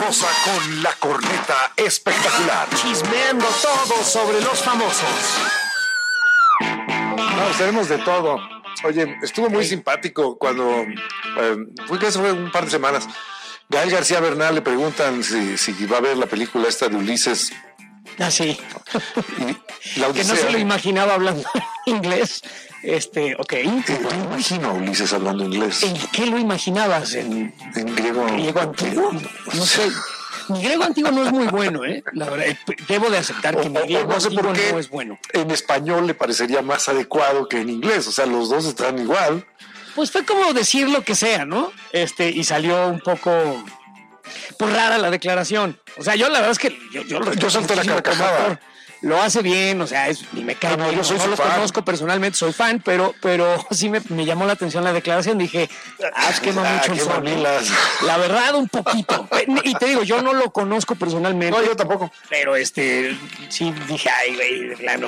Rosa con la corneta espectacular. Chismeando todo sobre los famosos. Vamos, tenemos de todo. Oye, estuvo muy simpático cuando fue que hace un par de semanas. Gael García Bernal le preguntan si va a ver la película esta de Ulises. Ah, sí. Y la que no se lo imaginaba hablando inglés. Ok. Yo imagino a Ulises hablando inglés. ¿En qué lo imaginabas? En griego. ¿Griego antiguo? No sé. Mi griego antiguo no es muy bueno, ¿eh? La verdad, debo de aceptar que mi griego antiguo no es bueno. En español le parecería más adecuado que en inglés. O sea, los dos están igual. Pues fue como decir lo que sea, ¿no? Y salió un poco pues rara la declaración. O sea, yo la verdad es que yo salté la carcajada. Lo hace bien, o sea, ni me cae bien. Yo no lo conozco personalmente, soy fan, pero sí me llamó la atención la declaración. Dije, es que no mucho el sol. La verdad, un poquito. Y te digo, yo no lo conozco personalmente. No, yo tampoco. Pero sí dije, ay, güey, de plano.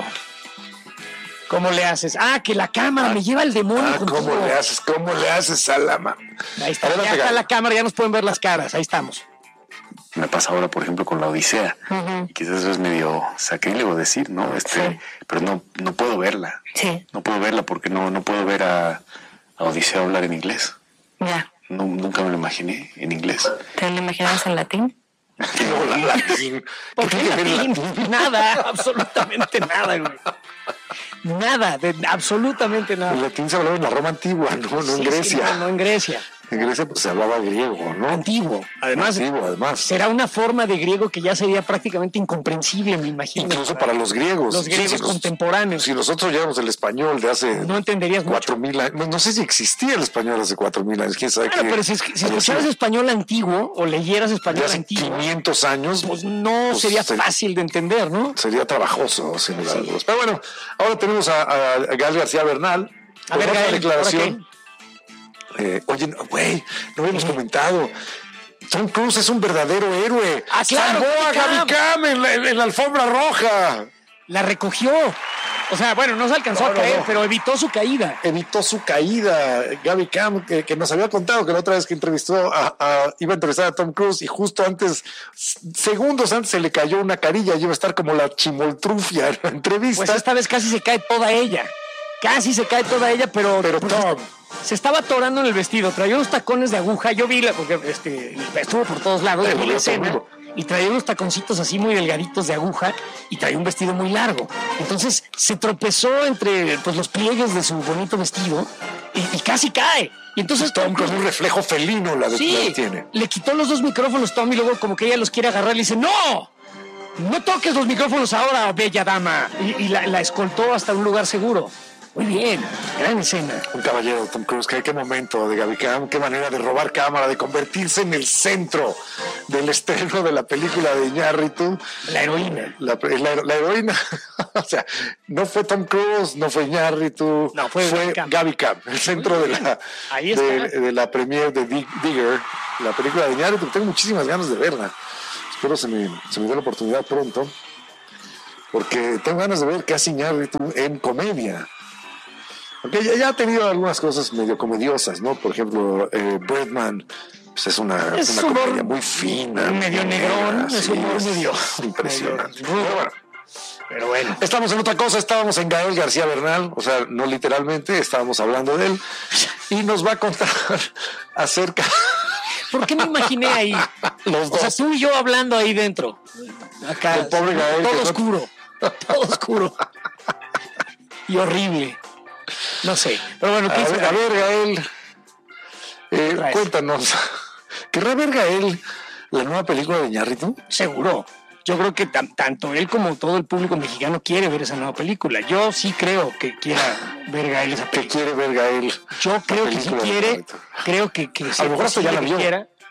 ¿Cómo le haces? Que la cámara me lleva el demonio. ¿Cómo le haces? ¿Cómo le haces, Salama? Ahí está, ya está la cámara, ya nos pueden ver las caras, ahí estamos. Me pasa ahora, por ejemplo, con la Odisea. Uh-huh. Quizás eso es medio sacrílego decir, ¿no? Sí. Pero no puedo verla. Sí. No puedo verla porque no puedo ver a Odisea hablar en inglés. Ya. Nunca me lo imaginé en inglés. ¿Te lo imaginabas en latín? No, latín. ¿Por qué latín? Nada, absolutamente nada, güey. Nada, absolutamente nada. El latín se hablaba en la Roma antigua, no en Grecia. Sí, no en Grecia. En Grecia pues se hablaba griego, ¿no? Antiguo. Además. Será una forma de griego que ya sería prácticamente incomprensible, me imagino. Incluso para los griegos. Los griegos contemporáneos. Si nosotros llevamos el español de hace... No entenderías 4,000 años. No sé si existía el español hace 4,000 años. ¿Quién sabe? Claro, pero si escucharas español antiguo o leyeras español hace antiguo... 500 años... Pues no sería fácil de entender, ¿no? Sería trabajoso, sin lugar a dudas. Pero bueno, ahora tenemos a Gael García Bernal. A ver, Gael, declaración. Oye, güey, no habíamos comentado. Tom Cruise es un verdadero héroe. Claro, salvó a Gaby Cam en la alfombra roja. La recogió. O sea, bueno, no se alcanzó a caer, pero evitó su caída. Gaby Cam, que nos había contado que la otra vez que entrevistó iba a entrevistar a Tom Cruise y justo segundos antes se le cayó una carilla y iba a estar como la chimoltrufia en la entrevista. Pues esta vez casi se cae toda ella. Pero Tom se estaba atorando en el vestido, traía unos tacones de aguja, yo vi porque estuvo por todos lados, vi la escena, y traía unos taconcitos así muy delgaditos de aguja y traía un vestido muy largo. Entonces se tropezó entre los pliegues de su bonito vestido y casi cae. Y entonces Tom con un reflejo felino la tiene. Le quitó los dos micrófonos Tom y luego como que ella los quiere agarrar y le dice, ¡no toques los micrófonos ahora, bella dama! Y la escoltó hasta un lugar seguro. Muy bien, gran escena. Un caballero, Tom Cruise, qué momento de Gaby Cam, qué manera de robar cámara, de convertirse en el centro del estreno de la película de Iñárritu. La heroína. La heroína. O sea, no fue Tom Cruise, no fue Iñárritu, no, fue Gaby Cam, el centro de la premiere de Digger, la película de Iñárritu. Tengo muchísimas ganas de verla. Espero se me dé la oportunidad pronto, porque tengo ganas de ver qué hace Iñárritu en comedia. Porque ya ha tenido algunas cosas medio comediosas, ¿no? Por ejemplo, Birdman pues es una comedia muy fina. Medio negrón, es humor medio impresionante. Pero bueno. Estamos en otra cosa, estábamos en Gael García Bernal, o sea, no literalmente, estábamos hablando de él, y nos va a contar acerca... ¿Por qué me imaginé ahí? Los dos. O sea, tú y yo hablando ahí dentro. Acá. El pobre Gael. Todo oscuro. Y horrible. No sé. Pero bueno, a ver, Gael. Cuéntanos. ¿Querrá ver Gael la nueva película de Iñárritu? Seguro. Yo creo que tanto él como todo el público mexicano quiere ver esa nueva película. Yo sí creo que quiera ver Gael esa película. ¿Qué quiere ver Gael? Yo creo que sí quiere. Creo que a lo mejor hasta ya la vio.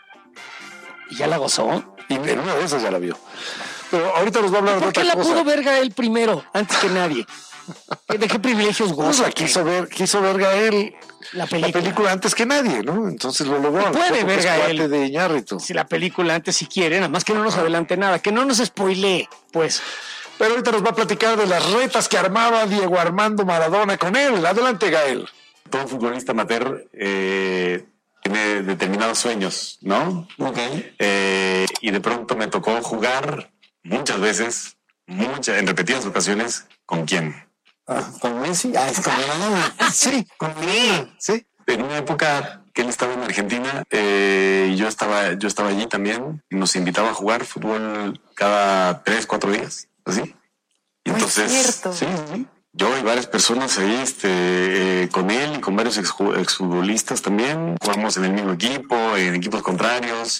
Y ya la gozó. Y en una de esas ya la vio. Pero ahorita nos va a hablar de otra cosa. ¿Por qué la pudo ver Gael primero, antes que nadie? ¿De qué privilegios goza? Quiso ver Gael la película antes que nadie, ¿no? Entonces lo logró. Puede ver Gael de Iñárritu. Si la película antes si quiere, nada más que no nos adelante nada, que no nos spoilee, pues. Pero ahorita nos va a platicar de las retas que armaba Diego Armando Maradona con él. Adelante, Gael. Todo futbolista amateur tiene determinados sueños, ¿no? Okay. Y de pronto me tocó jugar muchas veces, en repetidas ocasiones, ¿con quién? ¿Con Messi? Es con Maradona. Sí, con Maradona. Sí. En una época que él estaba en Argentina, y yo estaba allí también, y nos invitaba a jugar fútbol cada 3-4 días, así. Y entonces, sí, yo y varias personas ahí, con él y con varios exfutbolistas también, jugamos en el mismo equipo, en equipos contrarios.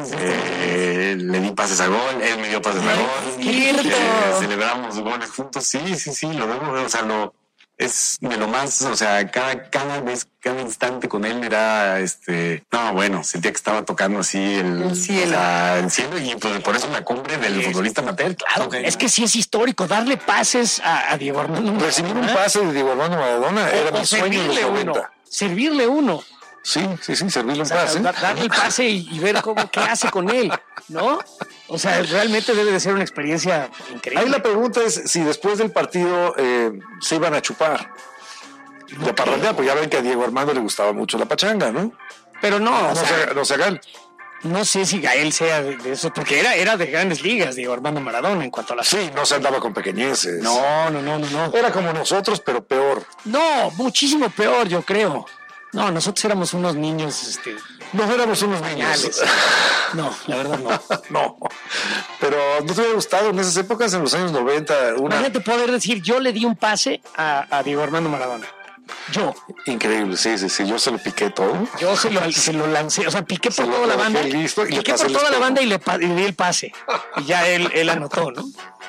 Le di pases a gol, él me dio pases a gol. Celebramos goles juntos, sí, lo vemos, o sea, es de lo más, o sea, cada vez, cada instante con él era, sentía que estaba tocando así el cielo. O sea, el cielo, y pues por eso la cumbre del futbolista amateur, claro. Okay. Es que sí es histórico darle pases a Diego Armando Maradona. Recibir un pase de Diego Armando Maradona era mi sueño de los 90. Servirle uno. Sí, servirle un pase. Darle el pase y ver qué hace con él, ¿no? O sea, realmente debe de ser una experiencia increíble. Ahí la pregunta es si después del partido se iban a chupar. De parrandear, pues ya ven que a Diego Armando le gustaba mucho la pachanga, ¿no? Pero no se hagan. No sé si Gael sea de eso, porque era de grandes ligas, Diego Armando Maradona, en cuanto a la... Sí, no se andaba con pequeñeces. No. Era como nosotros, pero peor. No, muchísimo peor, yo creo. No, nosotros éramos unos niños, No éramos unos niños. No, la verdad no. No. Pero ¿no te hubiera gustado en esas épocas, en los años 90? Imagínate poder decir, yo le di un pase a Diego Armando Maradona. Yo. Increíble, sí. Yo se lo piqué todo. Yo se lo lancé, o sea, piqué por toda la banda. Piqué por toda la banda y le di el pase. Y ya él anotó, ¿no?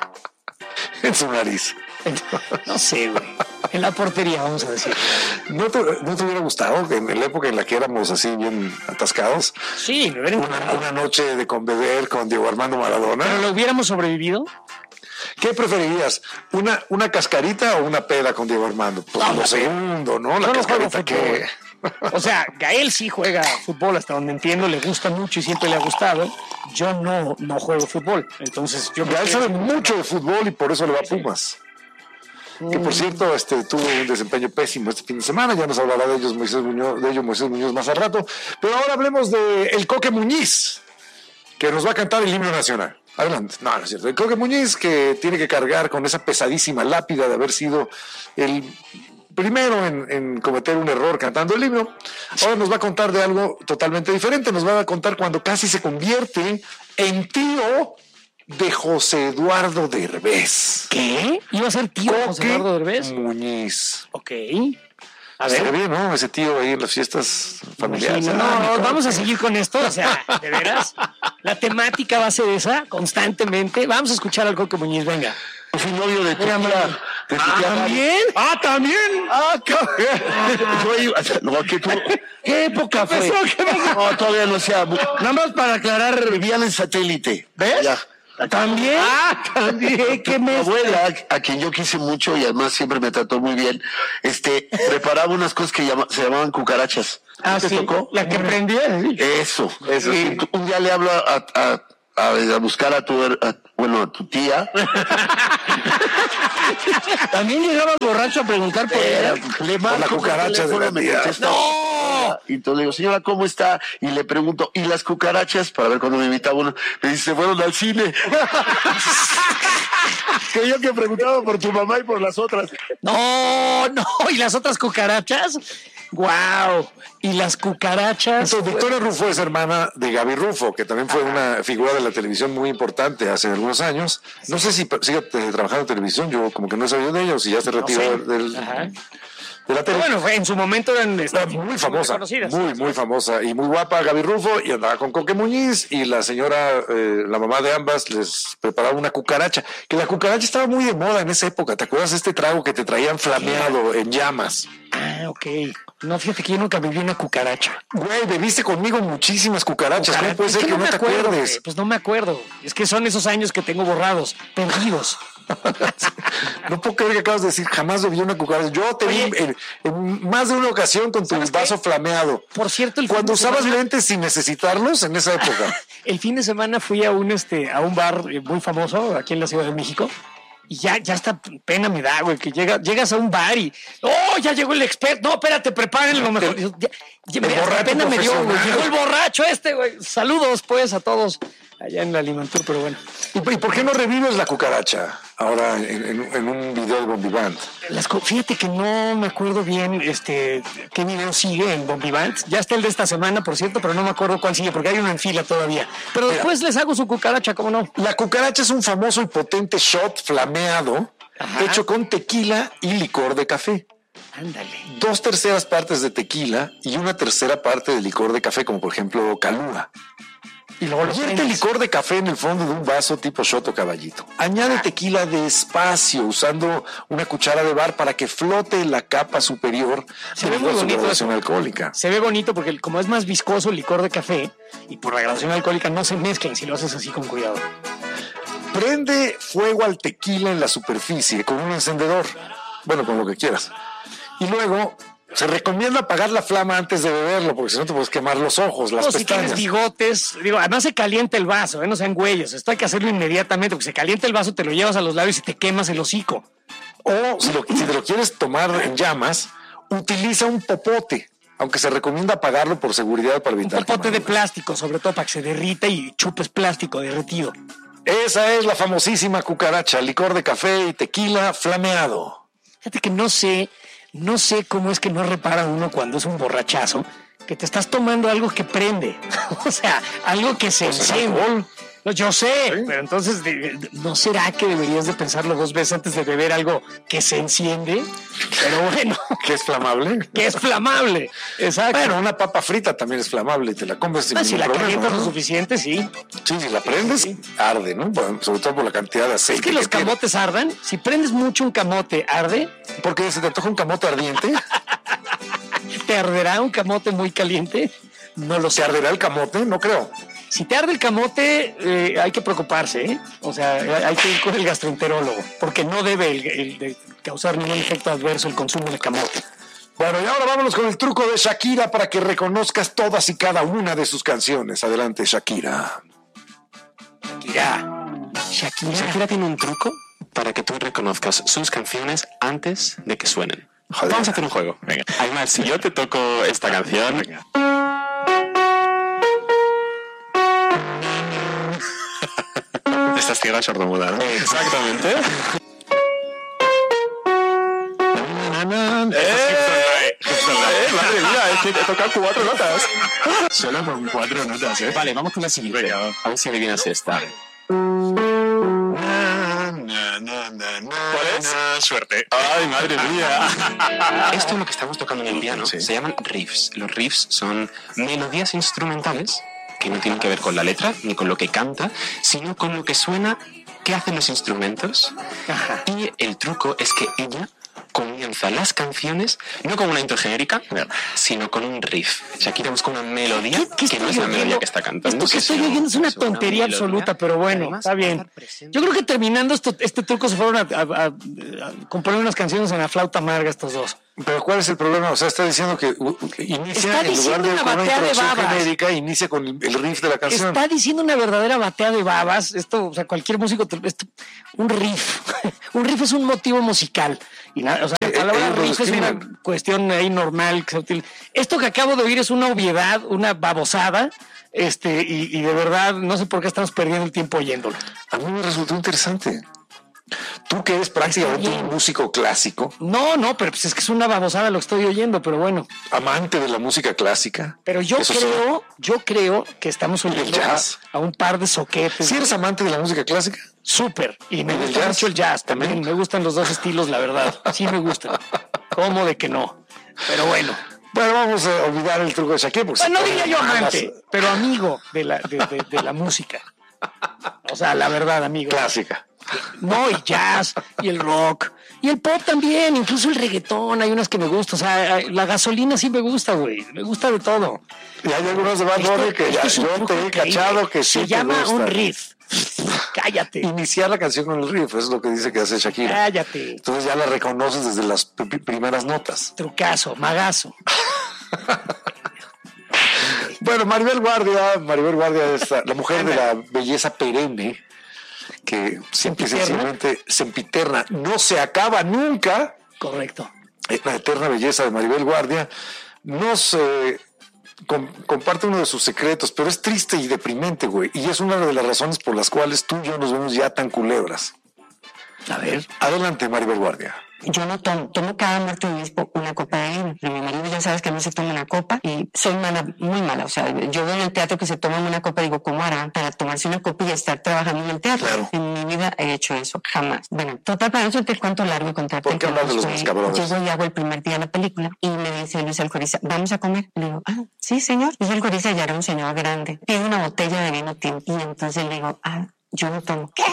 En su nariz. No sé, güey. En la portería, vamos a decir. ¿No te hubiera gustado que en la época en la que éramos así bien atascados? Sí, me hubiera encantado. Una noche de conbeber con Diego Armando Maradona. ¿Pero lo hubiéramos sobrevivido? ¿Qué preferirías? ¿Una cascarita o una peda con Diego Armando? Pues lo segundo, ¿no? La cascarita que... O sea, Gael sí juega fútbol, hasta donde entiendo, le gusta mucho y siempre le ha gustado. Yo no juego fútbol, entonces Gael sabe mucho de fútbol y por eso le va a Pumas. Que por cierto tuvo un desempeño pésimo este fin de semana, ya nos hablará de ellos Moisés Muñoz más al rato, pero ahora hablemos de el Coque Muñiz, que nos va a cantar el himno nacional. Adelante. No es cierto. El Coque Muñiz, que tiene que cargar con esa pesadísima lápida de haber sido el primero en cometer un error cantando el himno, ahora nos va a contar de algo totalmente diferente. Nos va a contar cuando casi se convierte en tío de José Eduardo Derbez. ¿Qué? ¿Iba a ser tío de José Eduardo Derbez? Muñiz. Ok. A ver. Bien, ¿no? Ese tío ahí en las fiestas familiares. No, vamos a seguir con esto. O sea, de veras, la temática va a ser esa constantemente. Vamos a escuchar al Coque Muñiz, venga. Fui novio de tu tía. ¿También? ¿También? ¿Qué época fue? No, todavía no sea. Nada más para aclarar, vivían en satélite. ¿Ves? Ya. ¿También? También. ¿Qué mi abuela, a quien yo quise mucho y además siempre me trató muy bien, preparaba unas cosas que se llamaban cucarachas. ¿Te tocó? La que prendía. Eso. Sí. Un día le hablo a buscar a tu tía. También llegaba borracho a preguntar por ella. Le marco la cucaracha de la tía. ¡No! Y entonces le digo, señora, ¿cómo está? Y le pregunto, ¿y las cucarachas? Para ver cuando me invitaba uno. Me dice, fueron al cine. Que yo que preguntaba por tu mamá y por las otras. No, ¿y las otras cucarachas? ¡Guau! Y las cucarachas. Entonces, Victoria Rufo es hermana de Gaby Rufo, que también fue una figura de la televisión muy importante hace algunos años. No sé si sigue trabajando en televisión, yo como que no he sabido de ella, o si ya se retiró de la televisión. Bueno, en su momento eran muy famosa, muy famosa y muy guapa Gaby Rufo, y andaba con Coque Muñiz, y la señora, la mamá de ambas, les preparaba una cucaracha, que la cucaracha estaba muy de moda en esa época. ¿Te acuerdas de este trago que te traían flameado en llamas? Ah, ok. No, fíjate que yo nunca viví una cucaracha. Güey, bebiste conmigo muchísimas cucarachas. ¿Cómo puede ser que no te acuerdes? Pues no me acuerdo. Es que son esos años que tengo borrados, perdidos. No puedo creer que acabas de decir, jamás bebí una cucaracha. Yo te vi en más de una ocasión con tu vaso flameado. Por cierto, cuando usabas lentes sin necesitarlos en esa época. El fin de semana fui a un bar muy famoso aquí en la Ciudad de México. Y ya hasta pena me da, güey, que llegas a un bar y ya llegó el experto. No, espérate, preparen lo mejor. Pena me dio, güey. Llegó el borracho güey. Saludos, pues, a todos allá en la Limantur, pero bueno. ¿Y por qué no revives la cucaracha ahora en un video de Bombivant? Fíjate que no me acuerdo bien qué video sigue en Bombivant. Ya está el de esta semana, por cierto, pero no me acuerdo cuál sigue, porque hay uno en fila todavía. Pero después les hago su cucaracha, ¿cómo no? La cucaracha es un famoso y potente shot flameado hecho con tequila y licor de café. Ándale. 2/3 partes de tequila y 1/3 parte de licor de café, como por ejemplo Kahlúa. Y luego vierte licor de café en el fondo de un vaso tipo shot o caballito. Añade tequila despacio usando una cuchara de bar para que flote en la capa superior. Se ve muy bonito la graduación alcohólica. Se ve bonito porque como es más viscoso el licor de café y por la graduación alcohólica no se mezclan si lo haces así con cuidado. Prende fuego al tequila en la superficie con un encendedor. Bueno, con lo que quieras. Y luego se recomienda apagar la flama antes de beberlo, porque si no te puedes quemar los ojos, las pestañas. Si tienes bigotes, además se calienta el vaso, no sean güeyes. Esto hay que hacerlo inmediatamente, porque se calienta el vaso, te lo llevas a los labios y te quemas el hocico. O si te lo quieres tomar en llamas, utiliza un popote, aunque se recomienda apagarlo por seguridad para evitar un popote de plástico, sobre todo para que se derrita y chupes plástico derretido. Esa es la famosísima cucaracha, licor de café y tequila flameado. Fíjate que no sé cómo es que no repara uno cuando es un borrachazo, que te estás tomando algo que prende, o sea, algo que se enciende. No, yo sé, ¿sí? Pero entonces, ¿no será que deberías de pensarlo 2 veces antes de beber algo que se enciende? Pero bueno. ¿Que es flamable? Que es flamable, exacto. Bueno, una papa frita también es flamable y te la comes sin si la calientas lo suficiente, sí. Sí, si la prendes, arde, ¿no? Sobre todo por la cantidad de aceite. Es que los camotes ardan. Si prendes mucho un camote, ¿arde? Porque se te antoja un camote ardiente. ¿Te arderá un camote muy caliente? No lo sé. ¿Te arderá el camote? No creo. Si te arde el camote, hay que preocuparse, ¿eh? O sea, hay que ir con el gastroenterólogo, porque no debe de causar ningún efecto adverso el consumo de camote. Bueno, y ahora vámonos con el truco de Shakira para que reconozcas todas y cada una de sus canciones. Adelante, Shakira. Shakira tiene un truco para que tú reconozcas sus canciones antes de que suenen. Joder. Vamos a hacer un juego. Venga. Además, si yo te toco esta canción... Venga. Estás ciega sordomuda, ¿no? Exactamente. Madre mía, es que he tocado 4 notas. Solo con 4 notas, ¿eh? Vale, vamos con la siguiente. Venga. A ver si adivinas esta. ¿Cuál es? Suerte. Ay, madre mía. Esto es lo que estamos tocando en el piano. Sí. Se llaman riffs. Los riffs son melodías instrumentales que no tienen que ver con la letra ni con lo que canta, sino con lo que suena, qué hacen los instrumentos. Ajá. Y el truco es que ella comienza las canciones no con una intro genérica, sino con un riff. Shakira busca una melodía que no es la melodía que está cantando. Esto que estoy oyendo es una tontería absoluta, pero bueno, además, está bien. Yo creo que terminando este truco se fueron a componer unas canciones en la flauta amarga estos dos. Pero ¿cuál es el problema? O sea, está diciendo que inicia en lugar de con una introducción genérica, inicia con el riff de la canción. Está diciendo una verdadera batea de babas. Esto, o sea, cualquier músico, un riff. Un riff es un motivo musical. Y nada, o sea, la palabra riff es una cuestión ahí normal que se utiliza. Esto que acabo de oír es una obviedad, una babosada. Y de verdad, no sé por qué estamos perdiendo el tiempo oyéndolo. A mí me resultó interesante. Tú que eres prácticamente un músico clásico. No, pero pues es que es una babosada lo que estoy oyendo, pero bueno. Amante de la música clásica. Pero yo creo que estamos oyendo a un par de soquetes. ¿Sí eres amante de la música clásica? Súper. Y me gusta mucho el jazz también. Me gustan los dos estilos, la verdad. Sí me gustan. ¿Cómo de que no? Pero bueno. Bueno, vamos a olvidar el truco de Shakira. Pues no diría yo amante, pero amigo de la música. O sea, la verdad, amigo. Clásica. No, y jazz, y el rock, y el pop también, incluso el reggaetón, hay unas que me gustan, o sea, la gasolina sí me gusta, güey, me gusta de todo. Y hay algunos de Bad Bunny que ya yo te he cachado que sí se llama un riff. Cállate. Iniciar la canción con el riff, es lo que dice que hace Shakira. Cállate. Entonces ya la reconoces desde las primeras notas. Trucazo, magazo. Bueno, Maribel Guardia es la mujer de la belleza perenne. que simple y sencillamente sempiterna, no se acaba nunca. Correcto. La eterna belleza de Maribel Guardia nos comparte uno de sus secretos, pero es triste y deprimente, güey, y es una de las razones por las cuales tú y yo nos vemos ya tan culebras. A ver. Adelante, Maribel Guardia. Yo no tomo cada martes y obispo una copa de vino. Pero mi marido ya sabes que no se toma una copa y soy mala, muy mala. O sea, yo veo en el teatro que se toman una copa y digo, ¿cómo harán para tomarse una copa y estar trabajando en el teatro? Claro. En mi vida he hecho eso, jamás. Bueno, total, para eso te cuento largo y contarte. ¿Por qué hablar de los mascabrones? Llego y hago el primer día de la película y me dice Luis Alcoriza, ¿vamos a comer? Le digo, sí, señor. Luis Alcoriza ya era un señor grande. Pide una botella de vino tinto y entonces le digo, yo no tomo. ¿Qué?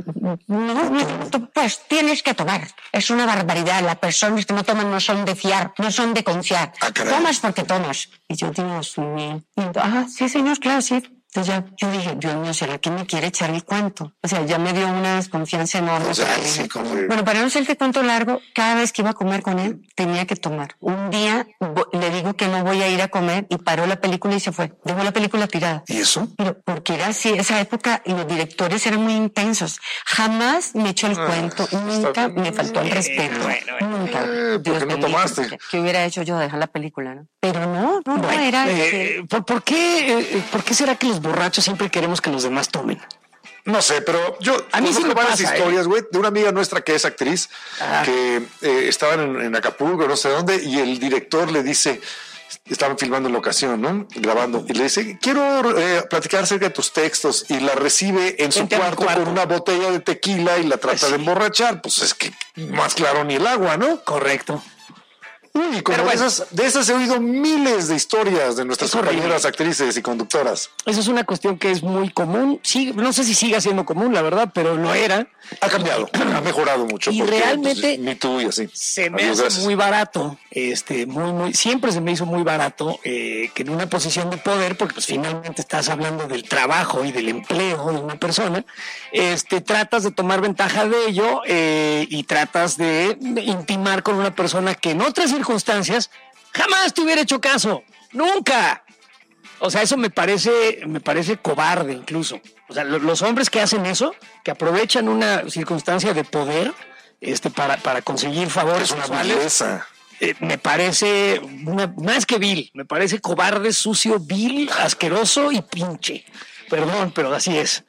No, pues tienes que tomar. Es una barbaridad. Las personas que no toman no son de fiar, no son de confiar. Tomas porque tomas. Y yo digo, sí, señor, claro, sí. Entonces ya yo dije, Dios mío, ¿será que me quiere echar el cuento? O sea, ya me dio una desconfianza enorme. O sea, sí, Bueno, para no hacerte cuento largo, cada vez que iba a comer con él, tenía que tomar. Un día le digo que no voy a ir a comer y paró la película y se fue. Dejó la película tirada. ¿Y eso? Pero porque era así, esa época los directores eran muy intensos. Jamás me echó el cuento, nunca me faltó el respeto. Nunca. Porque no tomaste. ¿Qué hubiera hecho yo? Dejar la película, ¿no? Pero no era. ¿Por qué será que los borrachos siempre queremos que los demás tomen? No sé, pero yo a mí sí me varias pasa, historias, güey, de una amiga nuestra que es actriz, que estaban en Acapulco, no sé dónde, y el director le dice, estaban filmando en la ocasión, ¿no? Grabando, y le dice, quiero platicar acerca de tus textos, y la recibe en su cuarto con una botella de tequila y la trata de emborrachar. Pues es que más claro ni el agua, ¿no? Correcto. Y como de esas he oído miles de historias de nuestras compañeras actrices y conductoras. Eso es una cuestión que es muy común. Sí, no sé si sigue siendo común, la verdad, pero lo era. Ha cambiado, ha mejorado mucho. Y porque, realmente ni tú y así. Se me hace muy barato, siempre se me hizo muy barato que en una posición de poder, porque pues finalmente estás hablando del trabajo y del empleo de una persona, tratas de tomar ventaja de ello y tratas de intimar con una persona que en otras circunstancias jamás te hubiera hecho caso, nunca. O sea, eso me parece cobarde incluso. O sea, los hombres que hacen eso, que aprovechan una circunstancia de poder para conseguir favores sexuales, me parece más que vil, me parece cobarde, sucio, vil, asqueroso y pinche. Perdón, pero así es.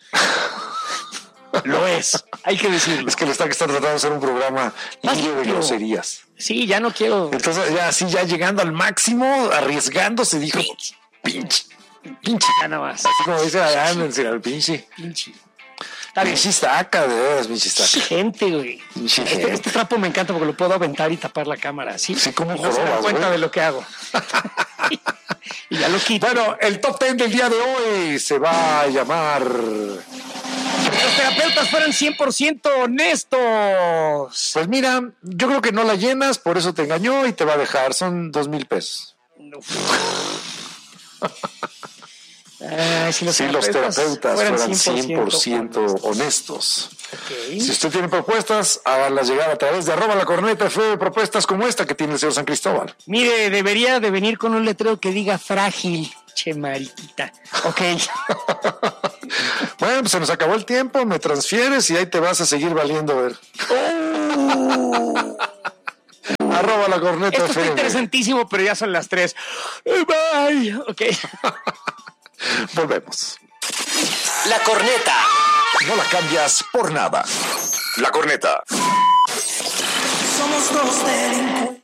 Lo es, hay que decirlo. Es que le está tratando de hacer un programa libre de groserías. Sí, ya no quiero. Entonces, ya llegando al máximo, arriesgándose, dijo: pinche, ya nada más. Así como dice allá en el pinche. Pinche estaca, de veras, pinche estaca. Gente, güey. Este trapo me encanta porque lo puedo aventar y tapar la cámara. Sí, como no se dan cuenta de lo que hago. Y ya lo quito. Bueno, el top 10 del día de hoy se va a llamar... Los terapeutas fueran 100% honestos. Pues mira, yo creo que no la llenas, por eso te engañó y te va a dejar. Son 2,000 pesos. Si los terapeutas fueran 100% honestos. Okay. Si usted tiene propuestas, háganlas llegar a través de @lacorneta_FM, propuestas como esta que tiene el señor San Cristóbal. Mire, debería de venir con un letrero que diga frágil. Che, mariquita. Ok. Bueno, pues se nos acabó el tiempo, me transfieres y ahí te vas a seguir valiendo ver. @lacorneta_FM. Esto está interesantísimo, pero ya son las 3. Bye. Ok. Volvemos. La corneta. No la cambias por nada. La corneta. Somos dos delincuentes.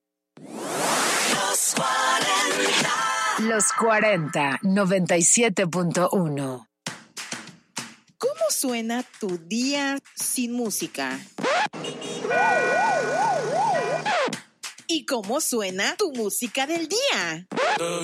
Los 40, 97.1. ¿Cómo suena tu día sin música? ¿Y cómo suena tu música del día?